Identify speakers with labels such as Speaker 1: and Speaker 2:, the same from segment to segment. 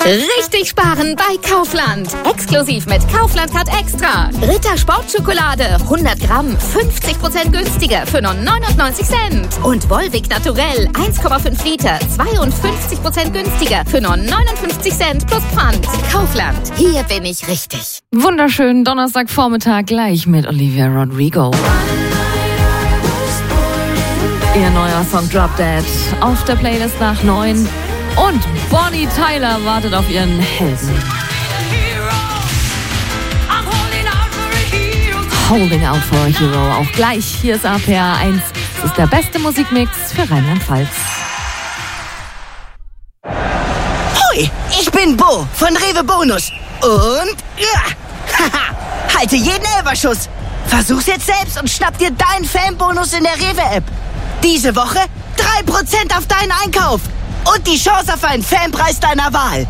Speaker 1: Richtig sparen bei Kaufland. Exklusiv mit Kaufland Card Extra. Ritter Sportschokolade 100 Gramm 50% günstiger für nur 99 Cent. Und Volvic Naturell 1,5 Liter 52% günstiger für nur 59 Cent plus Pfand. Kaufland, hier bin ich richtig.
Speaker 2: Wunderschönen Donnerstagvormittag gleich mit Olivia Rodrigo. Ihr neuer Song Drop Dead auf der Playlist nach 9. Und Bonnie Tyler wartet auf ihren Helden. Holding Out for a Hero. Auch gleich. Hier ist RPR 1. Das ist der beste Musikmix für Rheinland-Pfalz.
Speaker 3: Hoi, ich bin Bo von Rewe Bonus. Und halte jeden Elferschuss. Versuch's jetzt selbst und schnapp dir deinen Fanbonus in der Rewe-App. Diese Woche 3% auf deinen Einkauf. Und die Chance auf einen Fanpreis deiner Wahl.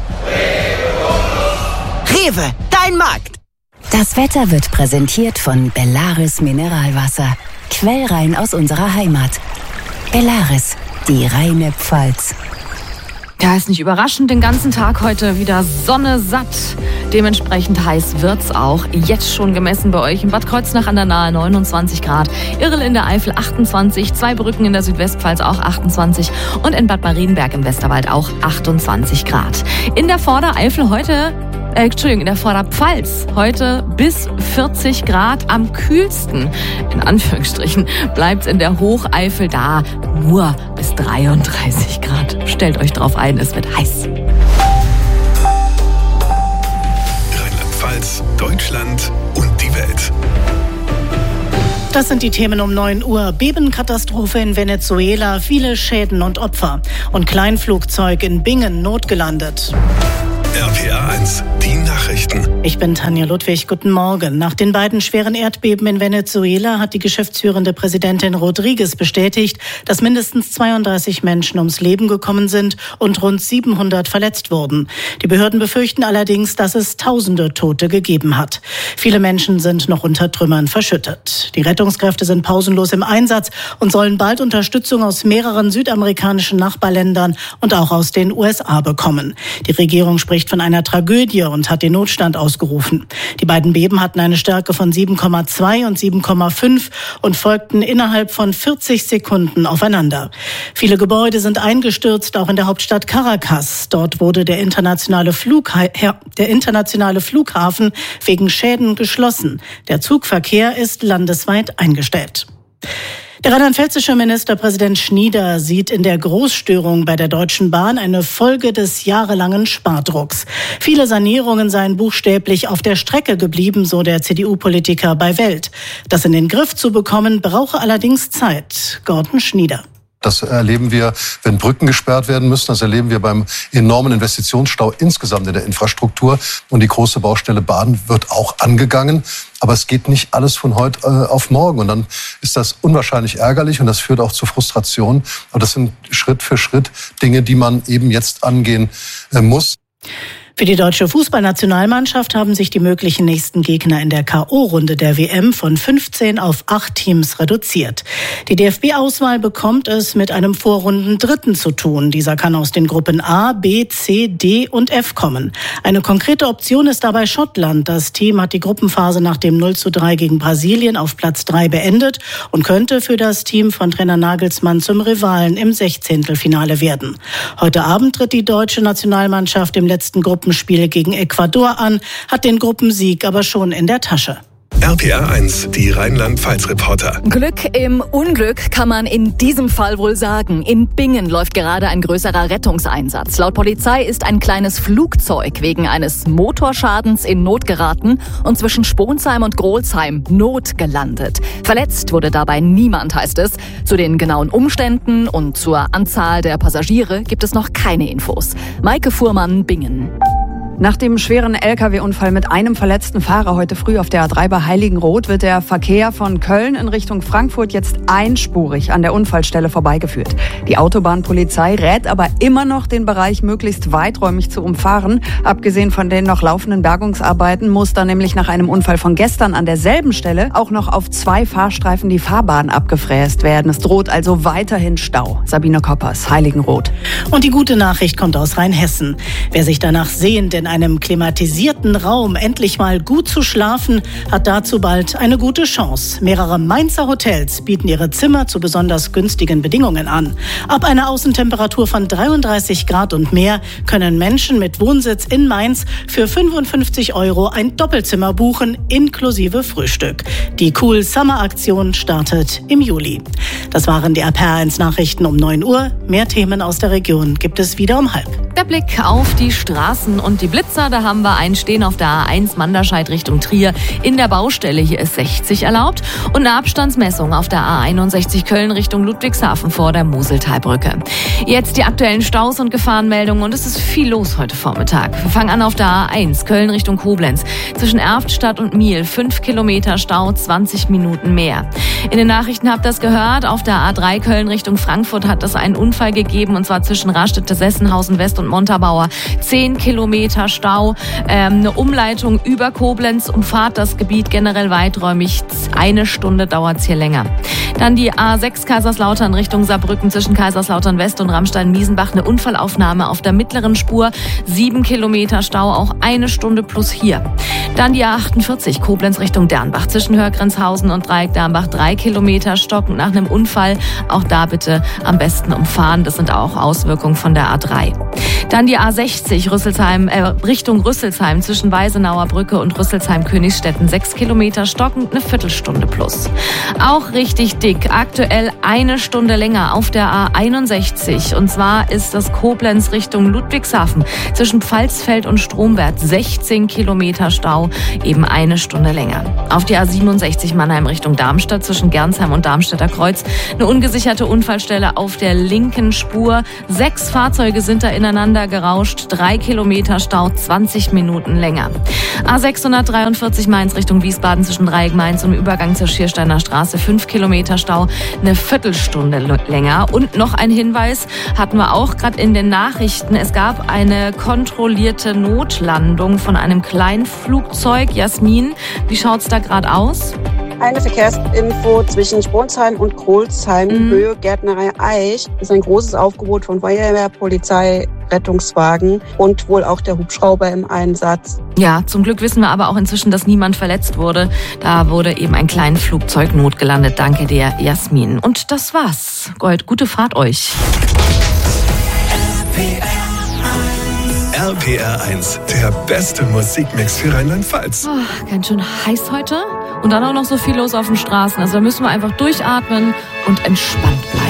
Speaker 3: Rewe, dein Markt.
Speaker 4: Das Wetter wird präsentiert von Bellaris Mineralwasser. Quellrein aus unserer Heimat. Bellaris, die reine Pfalz.
Speaker 2: Ja, ist nicht überraschend, den ganzen Tag heute wieder Sonne satt. Dementsprechend heiß wird's auch. Jetzt schon gemessen bei euch in Bad Kreuznach an der Nahe 29 Grad. Irrel in der Eifel 28, Zweibrücken in der Südwestpfalz auch 28 und in Bad Marienberg im Westerwald auch 28 Grad. In der Vordereifel heute... in der Vorderpfalz heute bis 40 Grad. Am kühlsten, in Anführungsstrichen, bleibt's in der Hocheifel da nur bis 33 Grad. Stellt euch drauf ein, es wird heiß.
Speaker 5: Rheinland-Pfalz, Deutschland und die Welt.
Speaker 6: Das sind die Themen um 9 Uhr. Bebenkatastrophe in Venezuela, viele Schäden und Opfer. Und Kleinflugzeug in Bingen notgelandet.
Speaker 5: RPR 1, die Nachrichten.
Speaker 6: Ich bin Tanja Ludwig, guten Morgen. Nach den beiden schweren Erdbeben in Venezuela hat die geschäftsführende Präsidentin Rodriguez bestätigt, dass mindestens 32 Menschen ums Leben gekommen sind und rund 700 verletzt wurden. Die Behörden befürchten allerdings, dass es Tausende Tote gegeben hat. Viele Menschen sind noch unter Trümmern verschüttet. Die Rettungskräfte sind pausenlos im Einsatz und sollen bald Unterstützung aus mehreren südamerikanischen Nachbarländern und auch aus den USA bekommen. Die Regierung spricht von einer Tragödie und hat den Notstand ausgerufen. Die beiden Beben hatten eine Stärke von 7,2 und 7,5 und folgten innerhalb von 40 Sekunden aufeinander. Viele Gebäude sind eingestürzt, auch in der Hauptstadt Caracas. Dort wurde der internationale Flughafen wegen Schäden geschlossen. Der Zugverkehr ist landesweit eingestellt. Der rheinland-pfälzische Ministerpräsident Schnieder sieht in der Großstörung bei der Deutschen Bahn eine Folge des jahrelangen Spardrucks. Viele Sanierungen seien buchstäblich auf der Strecke geblieben, so der CDU-Politiker bei Welt. Das in den Griff zu bekommen, brauche allerdings Zeit. Gordon Schnieder.
Speaker 7: Das erleben wir, wenn Brücken gesperrt werden müssen. Das erleben wir beim enormen Investitionsstau insgesamt in der Infrastruktur. Und die große Baustelle Bahn wird auch angegangen. Aber es geht nicht alles von heute auf morgen. Und dann ist das unwahrscheinlich ärgerlich und das führt auch zu Frustration. Aber das sind Schritt für Schritt Dinge, die man eben jetzt angehen muss.
Speaker 6: Für die deutsche Fußballnationalmannschaft haben sich die möglichen nächsten Gegner in der K.O.-Runde der WM von 15 auf 8 Teams reduziert. Die DFB-Auswahl bekommt es mit einem Vorrundendritten zu tun. Dieser kann aus den Gruppen A, B, C, D und F kommen. Eine konkrete Option ist dabei Schottland. Das Team hat die Gruppenphase nach dem 0:3 gegen Brasilien auf Platz 3 beendet und könnte für das Team von Trainer Nagelsmann zum Rivalen im 16. werden. Heute Abend tritt die deutsche Nationalmannschaft im letzten Gruppenspiel gegen Ecuador an, hat den Gruppensieg aber schon in der Tasche.
Speaker 5: RPR 1, die Rheinland-Pfalz-Reporter.
Speaker 8: Glück im Unglück kann man in diesem Fall wohl sagen. In Bingen läuft gerade ein größerer Rettungseinsatz. Laut Polizei ist ein kleines Flugzeug wegen eines Motorschadens in Not geraten und zwischen Sponsheim und Grolsheim notgelandet. Verletzt wurde dabei niemand, heißt es. Zu den genauen Umständen und zur Anzahl der Passagiere gibt es noch keine Infos. Maike Fuhrmann, Bingen.
Speaker 9: Nach dem schweren Lkw-Unfall mit einem verletzten Fahrer heute früh auf der A3 bei Heiligenroth wird der Verkehr von Köln in Richtung Frankfurt jetzt einspurig an der Unfallstelle vorbeigeführt. Die Autobahnpolizei rät aber immer noch, den Bereich möglichst weiträumig zu umfahren. Abgesehen von den noch laufenden Bergungsarbeiten muss dann nämlich nach einem Unfall von gestern an derselben Stelle auch noch auf 2 Fahrstreifen die Fahrbahn abgefräst werden. Es droht also weiterhin Stau. Sabine Koppers, Heiligenroth.
Speaker 6: Und die gute Nachricht kommt aus Rheinhessen. Wer sich danach sehnt, in einem klimatisierten Raum endlich mal gut zu schlafen, hat dazu bald eine gute Chance. Mehrere Mainzer Hotels bieten ihre Zimmer zu besonders günstigen Bedingungen an. Ab einer Außentemperatur von 33 Grad und mehr können Menschen mit Wohnsitz in Mainz für 55 € ein Doppelzimmer buchen, inklusive Frühstück. Die Cool Summer Aktion startet im Juli. Das waren die RPR1 Nachrichten um 9 Uhr. Mehr Themen aus der Region gibt es wieder um 12:30.
Speaker 2: Der Blick auf die Straßen und die Blitzer, da haben wir einen stehen auf der A1 Manderscheid Richtung Trier in der Baustelle. Hier ist 60 erlaubt und eine Abstandsmessung auf der A61 Köln Richtung Ludwigshafen vor der Moseltalbrücke. Jetzt die aktuellen Staus und Gefahrenmeldungen und es ist viel los heute Vormittag. Wir fangen an auf der A1 Köln Richtung Koblenz. Zwischen Erftstadt und Miel 5 Kilometer Stau, 20 Minuten mehr. In den Nachrichten habt ihr das gehört, auf der A3 Köln Richtung Frankfurt hat es einen Unfall gegeben und zwar zwischen Rastede, Sessenhausen West und Montabaur. 10 Kilometer Stau, eine Umleitung über Koblenz, umfahrt das Gebiet generell weiträumig. 1 Stunde dauert es hier länger. Dann die A6 Kaiserslautern Richtung Saarbrücken zwischen Kaiserslautern West und Ramstein-Miesenbach. Eine Unfallaufnahme auf der mittleren Spur. 7 Kilometer Stau, auch 1 Stunde plus hier. Dann die A48 Koblenz Richtung Dernbach zwischen Hörgrenzhausen und Dreieck Dernbach. 3 Kilometer stockend nach einem Unfall. Auch da bitte am besten umfahren. Das sind auch Auswirkungen von der A3. Dann die A60 Richtung Rüsselsheim zwischen Weisenauer Brücke und Rüsselsheim-Königsstetten. 6 Kilometer stockend, eine Viertelstunde plus. Auch richtig dick, aktuell 1 Stunde länger auf der A61. Und zwar ist das Koblenz Richtung Ludwigshafen zwischen Pfalzfeld und Stromberg. 16 Kilometer Stau, eben 1 Stunde länger. Auf die A67 Mannheim Richtung Darmstadt zwischen Gernsheim und Darmstädter Kreuz. Eine ungesicherte Unfallstelle auf der linken Spur. 6 Fahrzeuge sind da ineinander gerauscht. 3 Kilometer Stau, 20 Minuten länger. A643 Mainz Richtung Wiesbaden zwischen Dreieck Mainz und Übergang zur Schiersteiner Straße. 5 Kilometer Stau, eine Viertelstunde länger. Und noch ein Hinweis hatten wir auch gerade in den Nachrichten. Es gab eine kontrollierte Notlandung von einem kleinen Flugzeug. Jasmin, wie schaut's da gerade aus?
Speaker 10: Eine Verkehrsinfo zwischen Spronsheim und Krolsheim, Höhe Gärtnerei Eich. Das ist ein großes Aufgebot von Feuerwehr, Polizei, Rettungswagen und wohl auch der Hubschrauber im Einsatz.
Speaker 2: Ja, zum Glück wissen wir aber auch inzwischen, dass niemand verletzt wurde. Da wurde eben ein kleines Flugzeug notgelandet. Danke dir, Jasmin. Und das war's. Gold, gute Fahrt euch.
Speaker 5: RPR1, der beste Musikmix für Rheinland-Pfalz.
Speaker 2: Oh, ganz schön heiß heute und dann auch noch so viel los auf den Straßen. Also da müssen wir einfach durchatmen und entspannt bleiben.